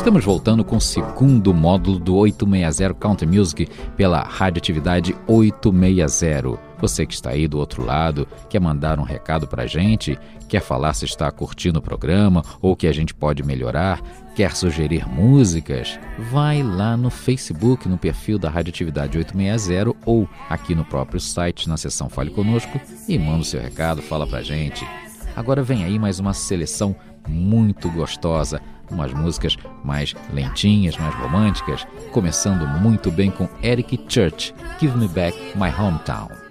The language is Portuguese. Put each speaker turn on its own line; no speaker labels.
Estamos voltando com o segundo módulo do 860 Country Music pela Radioatividade 860. Você que está aí do outro lado, quer mandar um recado pra gente, quer falar se está curtindo o programa ou que a gente pode melhorar, quer sugerir músicas, vai lá no Facebook, no perfil da Radioatividade 860 ou aqui no próprio site, na seção Fale Conosco e manda o seu recado, fala pra gente. Agora vem aí mais uma seleção muito gostosa, umas músicas mais lentinhas, mais românticas, começando muito bem com Eric Church, Give Me Back My Hometown.